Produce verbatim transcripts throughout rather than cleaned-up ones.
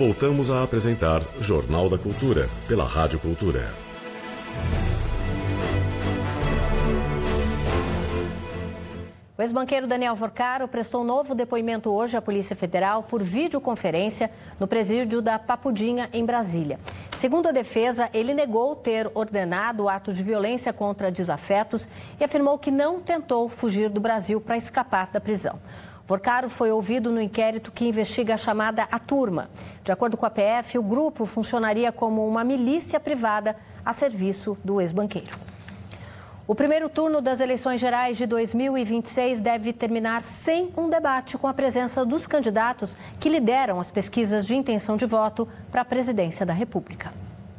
voltamos a apresentar Jornal da Cultura, pela Rádio Cultura. O ex-banqueiro Daniel Vorcaro prestou um novo depoimento hoje à Polícia Federal por videoconferência no presídio da Papudinha, em Brasília. Segundo a defesa, ele negou ter ordenado atos de violência contra desafetos e afirmou que não tentou fugir do Brasil para escapar da prisão. Vorcaro foi ouvido no inquérito que investiga a chamada A Turma. De acordo com a P F, o grupo funcionaria como uma milícia privada a serviço do ex-banqueiro. O primeiro turno das eleições gerais de dois mil e vinte e seis deve terminar sem um debate com a presença dos candidatos que lideram as pesquisas de intenção de voto para a presidência da República.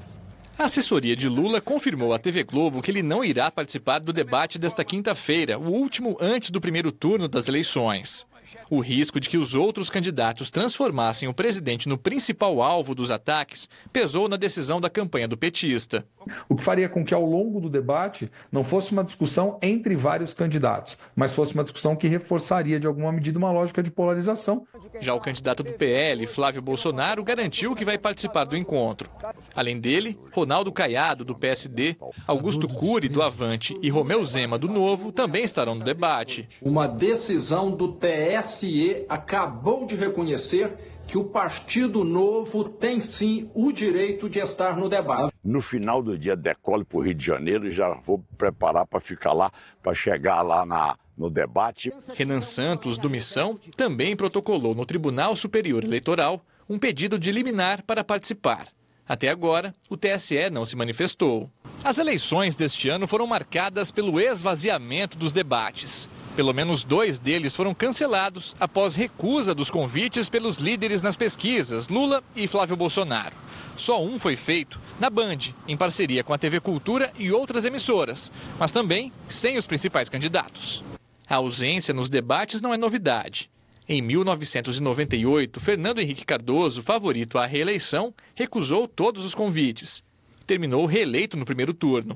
A assessoria de Lula confirmou à T V Globo que ele não irá participar do debate desta quinta-feira, o último antes do primeiro turno das eleições. O risco de que os outros candidatos transformassem o presidente no principal alvo dos ataques pesou na decisão da campanha do petista. O que faria com que ao longo do debate não fosse uma discussão entre vários candidatos, mas fosse uma discussão que reforçaria de alguma medida uma lógica de polarização. Já o candidato do P L, Flávio Bolsonaro, garantiu que vai participar do encontro. Além dele, Ronaldo Caiado, do P S D, Augusto Cury, do Avante e Romeu Zema, do Novo, também estarão no debate. Uma decisão do T S E acabou de reconhecer que o Partido Novo tem sim o direito de estar no debate. No final do dia, decolo para o Rio de Janeiro e já vou preparar para ficar lá, para chegar lá na, no debate. Renan Santos, do Missão, também protocolou no Tribunal Superior Eleitoral um pedido de liminar para participar. Até agora, o T S E não se manifestou. As eleições deste ano foram marcadas pelo esvaziamento dos debates. Pelo menos dois deles foram cancelados após recusa dos convites pelos líderes nas pesquisas, Lula e Flávio Bolsonaro. Só um foi feito na Band, em parceria com a T V Cultura e outras emissoras, mas também sem os principais candidatos. A ausência nos debates não é novidade. Em mil novecentos e noventa e oito, Fernando Henrique Cardoso, favorito à reeleição, recusou todos os convites. Terminou reeleito no primeiro turno.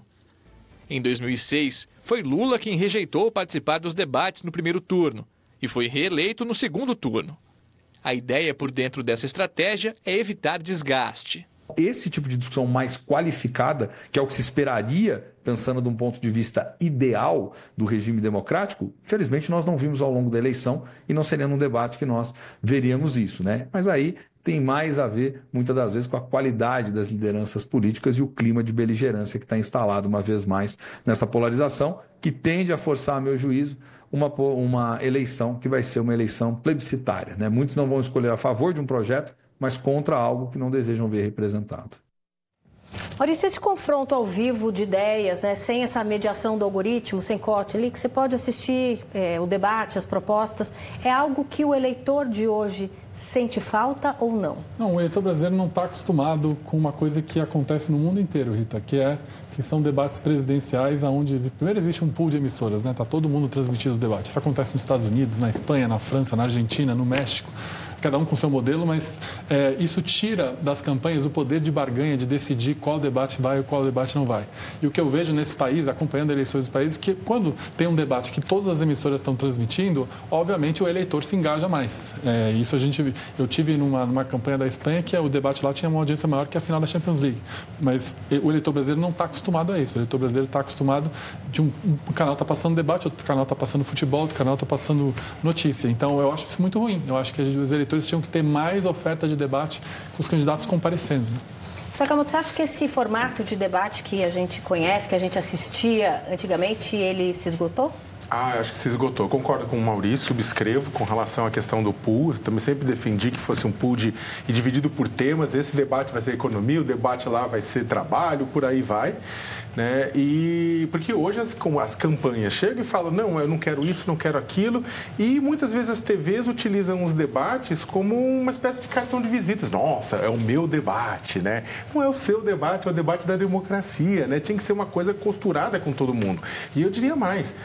Em dois mil e seis, foi Lula quem rejeitou participar dos debates no primeiro turno e foi reeleito no segundo turno. A ideia por dentro dessa estratégia é evitar desgaste. Esse tipo de discussão mais qualificada, que é o que se esperaria, pensando de um ponto de vista ideal do regime democrático, infelizmente nós não vimos ao longo da eleição e não seria num debate que nós veríamos isso, né? Mas aí tem mais a ver, muitas das vezes, com a qualidade das lideranças políticas e o clima de beligerância que está instalado uma vez mais nessa polarização, que tende a forçar, a meu juízo, uma, uma eleição que vai ser uma eleição plebiscitária, né? Muitos não vão escolher a favor de um projeto, mas contra algo que não desejam ver representado. Maurício, esse confronto ao vivo de ideias, né, sem essa mediação do algoritmo, sem corte ali, que você pode assistir é, o debate, as propostas, é algo que o eleitor de hoje sente falta ou não? Não, o eleitor brasileiro não está acostumado com uma coisa que acontece no mundo inteiro, Rita, que, é, que são debates presidenciais onde, primeiro, existe um pool de emissoras, né? Está todo mundo transmitindo o debate. Isso acontece nos Estados Unidos, na Espanha, na França, na Argentina, no México. Cada um com seu modelo, mas é, isso tira das campanhas o poder de barganha, de decidir qual debate vai e qual debate não vai. E o que eu vejo nesse país, acompanhando eleições dos países, que quando tem um debate que todas as emissoras estão transmitindo, obviamente o eleitor se engaja mais. É, isso a gente, eu tive numa, numa campanha da Espanha que o debate lá tinha uma audiência maior que a final da Champions League. Mas o eleitor brasileiro não está acostumado a isso. O eleitor brasileiro está acostumado de um, um canal está passando debate, outro canal está passando futebol, outro canal está passando notícia. Então eu acho isso muito ruim. Eu acho que os eleitores Eles tinham que ter mais oferta de debate com os candidatos comparecendo. Né? Sakamoto, você acha que esse formato de debate que a gente conhece, que a gente assistia antigamente, ele se esgotou? Ah, acho que se esgotou. Concordo com o Maurício, subscrevo com relação à questão do pool. Eu também sempre defendi que fosse um pool de, e dividido por temas. Esse debate vai ser economia, o debate lá vai ser trabalho, por aí vai. Né? E porque hoje as, as campanhas chegam e falam, não, eu não quero isso, não quero aquilo, e muitas vezes as T Vs utilizam os debates como uma espécie de cartão de visitas. Nossa, é o meu debate, né? Não é o seu debate, é o debate da democracia, né? Tinha que ser uma coisa costurada com todo mundo. E eu diria mais, um debate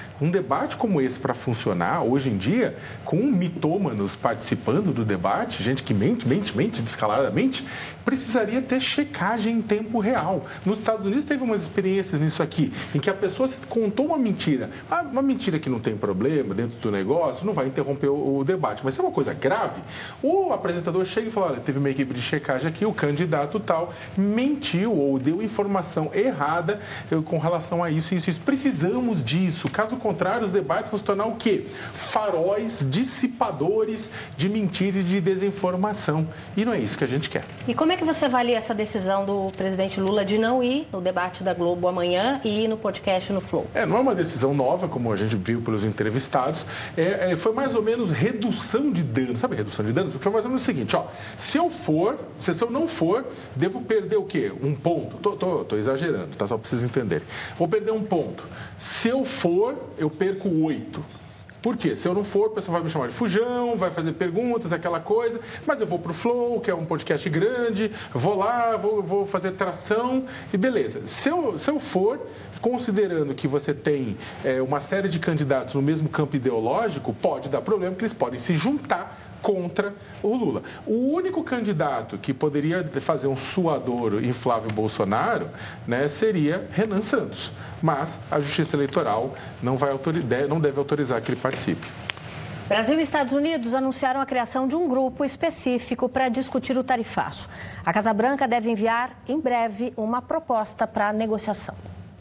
debate como esse, para funcionar, hoje em dia, com mitômanos participando do debate, gente que mente, mente, mente descaladamente, precisaria ter checagem em tempo real. Nos Estados Unidos teve umas experiências nisso aqui, em que a pessoa contou uma mentira. Ah, uma mentira que não tem problema dentro do negócio, não vai interromper o, o debate. Mas se é uma coisa grave, o apresentador chega e fala, olha, teve uma equipe de checagem aqui, o candidato tal mentiu ou deu informação errada com relação a isso e isso, isso. Precisamos disso. Caso contrário, os debates vão se tornar o quê? Faróis dissipadores de mentira e de desinformação. E não é isso que a gente quer. E como é que você avalia essa decisão do presidente Lula de não ir no debate da Globo amanhã e ir no podcast no Flow? É, não é uma decisão nova, como a gente viu pelos entrevistados. É, é, foi mais ou menos redução de danos. Sabe redução de danos? Porque foi mais ou menos o seguinte, ó. Se eu for, se eu não for, devo perder o quê? Um ponto. Tô, tô, tô exagerando, tá? Só para vocês entenderem. Vou perder um ponto. Se eu for, eu perco oito. Por quê? Se eu não for, o pessoal vai me chamar de fujão, vai fazer perguntas, aquela coisa, mas eu vou pro Flow, que é um podcast grande, vou lá, vou, vou fazer tração e beleza. Se eu, se eu for, considerando que você tem é, uma série de candidatos no mesmo campo ideológico, pode dar problema, porque eles podem se juntar contra o Lula. O único candidato que poderia fazer um suadouro em Flávio Bolsonaro, né, seria Renan Santos. Mas a Justiça Eleitoral não, vai autorizar, não deve autorizar que ele participe. Brasil e Estados Unidos anunciaram a criação de um grupo específico para discutir o tarifaço. A Casa Branca deve enviar, em breve, uma proposta para negociação.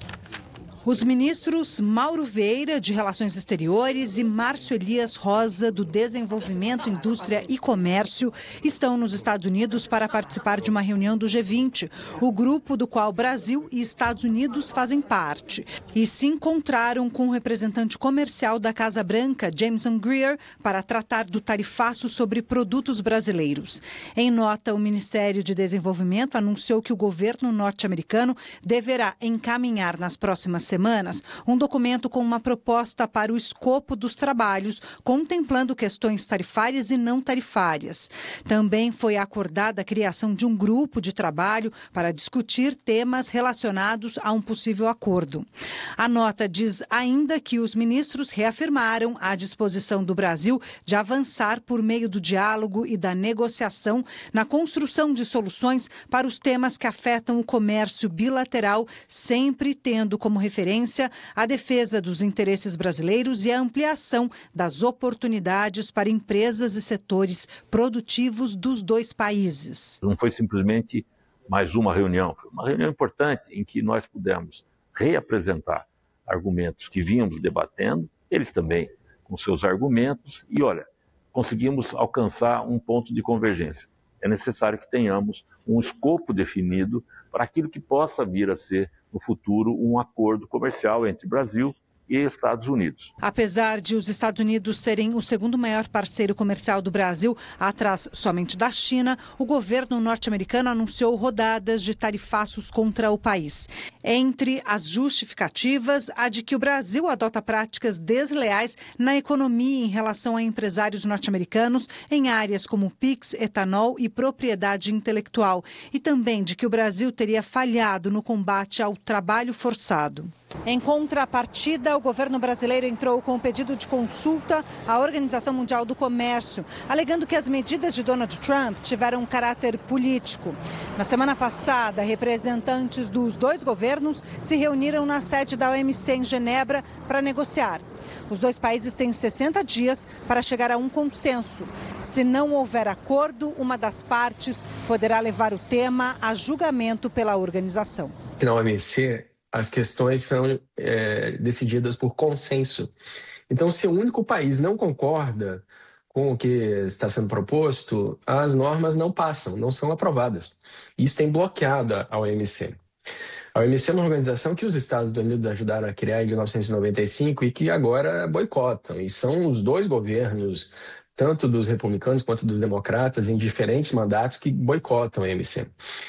Os ministros Mauro Vieira, de Relações Exteriores, e Márcio Elias Rosa, do Desenvolvimento, Indústria e Comércio, estão nos Estados Unidos para participar de uma reunião do G vinte, o grupo do qual Brasil e Estados Unidos fazem parte. E se encontraram com o representante comercial da Casa Branca, Jameson Greer, para tratar do tarifaço sobre produtos brasileiros. Em nota, o Ministério de Desenvolvimento anunciou que o governo norte-americano deverá encaminhar nas próximas semanas um documento com uma proposta para o escopo dos trabalhos, contemplando questões tarifárias e não tarifárias. Também foi acordada a criação de um grupo de trabalho para discutir temas relacionados a um possível acordo. A nota diz ainda que os ministros reafirmaram a disposição do Brasil de avançar por meio do diálogo e da negociação na construção de soluções para os temas que afetam o comércio bilateral, sempre tendo como referência a defesa dos interesses brasileiros e a ampliação das oportunidades para empresas e setores produtivos dos dois países. Não foi simplesmente mais uma reunião, foi uma reunião importante em que nós pudemos reapresentar argumentos que vínhamos debatendo, eles também com seus argumentos, e olha, conseguimos alcançar um ponto de convergência. É necessário que tenhamos um escopo definido para aquilo que possa vir a ser, no futuro, um acordo comercial entre Brasil e Estados Unidos. Apesar de os Estados Unidos serem o segundo maior parceiro comercial do Brasil, atrás somente da China, o governo norte-americano anunciou rodadas de tarifaços contra o país. Entre as justificativas, a de que o Brasil adota práticas desleais na economia em relação a empresários norte-americanos em áreas como Pix, etanol e propriedade intelectual, e também de que o Brasil teria falhado no combate ao trabalho forçado. Em contrapartida, o governo brasileiro entrou com um pedido de consulta à Organização Mundial do Comércio, alegando que as medidas de Donald Trump tiveram um caráter político. Na semana passada, representantes dos dois governos se reuniram na sede da O M C em Genebra para negociar. Os dois países têm sessenta dias para chegar a um consenso. Se não houver acordo, uma das partes poderá levar o tema a julgamento pela organização. Na O M C, as questões são é, decididas por consenso. Então, se o único país não concorda com o que está sendo proposto, as normas não passam, não são aprovadas. Isso tem bloqueado a O M C. A O M C é uma organização que os Estados Unidos ajudaram a criar em mil novecentos e noventa e cinco e que agora boicotam. E são os dois governos, tanto dos republicanos quanto dos democratas, em diferentes mandatos, que boicotam a O M C.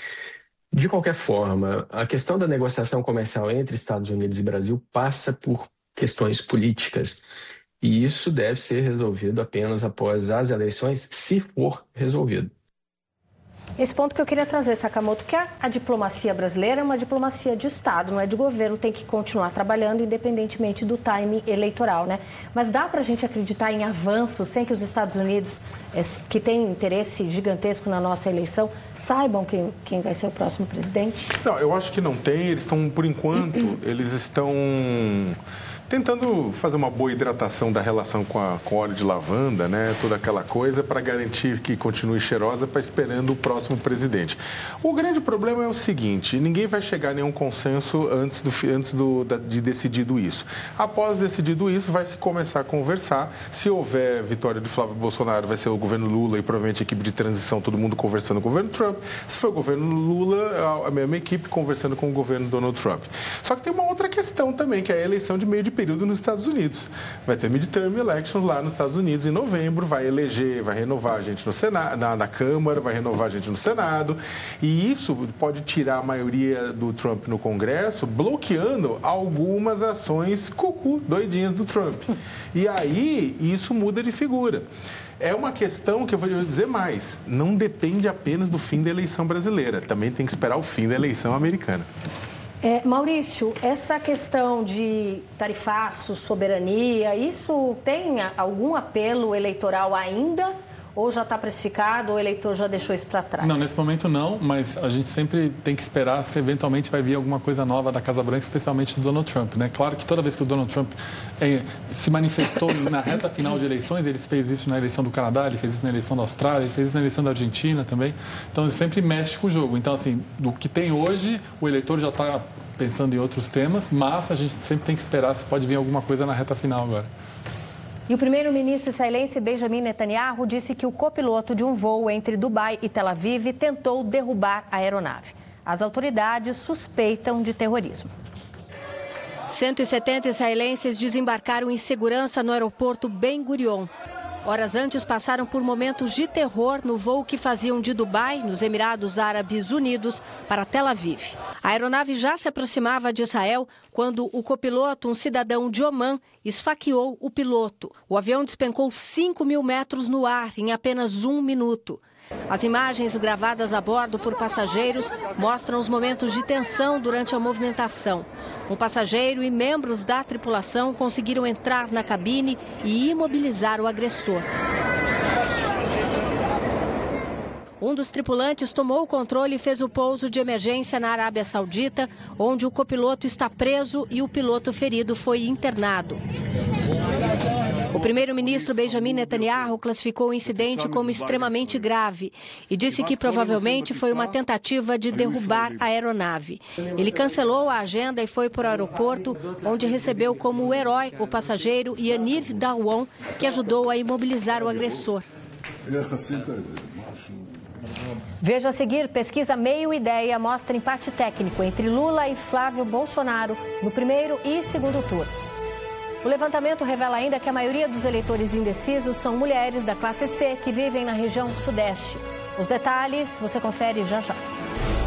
De qualquer forma, a questão da negociação comercial entre Estados Unidos e Brasil passa por questões políticas. E isso deve ser resolvido apenas após as eleições, se for resolvido. Esse ponto que eu queria trazer, Sakamoto, que a, a diplomacia brasileira é uma diplomacia de Estado, não é de governo, tem que continuar trabalhando independentemente do timing eleitoral, né? Mas dá para a gente acreditar em avanços sem que os Estados Unidos, é, que têm interesse gigantesco na nossa eleição, saibam quem, quem vai ser o próximo presidente? Não, eu acho que não tem. Eles estão, por enquanto, eles estão tentando fazer uma boa hidratação da relação com, a, com óleo de lavanda, né? Toda aquela coisa para garantir que continue cheirosa, para esperando o próximo presidente. O grande problema é o seguinte: ninguém vai chegar a nenhum consenso antes, do, antes do, da, de decidido isso. Após decidido isso, vai se começar a conversar. Se houver vitória do Flávio Bolsonaro, vai ser o governo Lula e provavelmente a equipe de transição, todo mundo conversando com o governo Trump. Se for o governo Lula, a mesma equipe conversando com o governo Donald Trump. Só que tem uma outra questão também, que é a eleição de meio de período nos Estados Unidos. Vai ter midterm elections lá nos Estados Unidos em novembro, vai eleger, vai renovar a gente no Senado, na, na Câmara, vai renovar a gente no Senado, e isso pode tirar a maioria do Trump no Congresso, bloqueando algumas ações cucu, doidinhas do Trump. E aí, isso muda de figura. É uma questão que eu vou dizer mais, não depende apenas do fim da eleição brasileira, também tem que esperar o fim da eleição americana. É, Maurício, essa questão de tarifaço, soberania, isso tem algum apelo eleitoral ainda? Ou já está precificado, ou o eleitor já deixou isso para trás? Não, nesse momento não, mas a gente sempre tem que esperar se eventualmente vai vir alguma coisa nova da Casa Branca, especialmente do Donald Trump, né? Claro que toda vez que o Donald Trump é, se manifestou na reta final de eleições, ele fez isso na eleição do Canadá, ele fez isso na eleição da Austrália, ele fez isso na eleição da Argentina também. Então, ele sempre mexe com o jogo. Então, assim, do que tem hoje, o eleitor já está pensando em outros temas, mas a gente sempre tem que esperar se pode vir alguma coisa na reta final agora. E o primeiro-ministro israelense Benjamin Netanyahu disse que o copiloto de um voo entre Dubai e Tel Aviv tentou derrubar a aeronave. As autoridades suspeitam de terrorismo. cento e setenta israelenses desembarcaram em segurança no aeroporto Ben Gurion. Horas antes passaram por momentos de terror no voo que faziam de Dubai, nos Emirados Árabes Unidos, para Tel Aviv. A aeronave já se aproximava de Israel quando o copiloto, um cidadão de Omã, esfaqueou o piloto. O avião despencou cinco mil metros no ar em apenas um minuto. As imagens gravadas a bordo por passageiros mostram os momentos de tensão durante a movimentação. Um passageiro e membros da tripulação conseguiram entrar na cabine e imobilizar o agressor. Um dos tripulantes tomou o controle e fez o pouso de emergência na Arábia Saudita, onde o copiloto está preso e o piloto ferido foi internado. O primeiro-ministro Benjamin Netanyahu classificou o incidente como extremamente grave e disse que provavelmente foi uma tentativa de derrubar a aeronave. Ele cancelou a agenda e foi para o aeroporto, onde recebeu como o herói o passageiro Yaniv Dawon, que ajudou a imobilizar o agressor. Veja a seguir, pesquisa Meio Ideia mostra empate técnico entre Lula e Flávio Bolsonaro no primeiro e segundo turnos. O levantamento revela ainda que a maioria dos eleitores indecisos são mulheres da classe C que vivem na região sudeste. Os detalhes você confere já já.